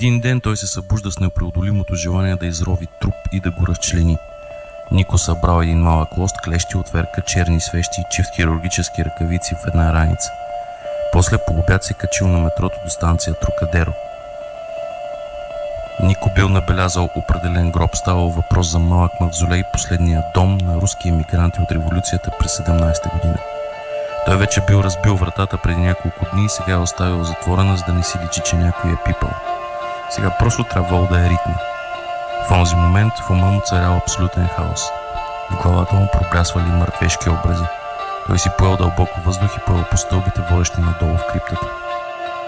един ден той се събужда с непреодолимото желание да изрови труп и да го разчлени. Нико събрал един малък лост, клещи, отверка, черни свещи и чифт хирургически ръкавици в една раница. После по обяд се качил на метрото до станция Трокадеро. Нико бил набелязал определен гроб. Ставал въпрос за малък мавзолей, последния дом на руски емигранти от революцията през 17-та година. Той вече бил разбил вратата преди няколко дни и сега е оставил затворена, за да не си личи, че някой е пипал. Сега просто трябвало да е ритми. В онзи момент в ума му царял абсолютен хаос. В главата му проблясвали мъртвешки образи. Той си поел дълбоко въздух и поел по стълбите, водещи надолу в криптата.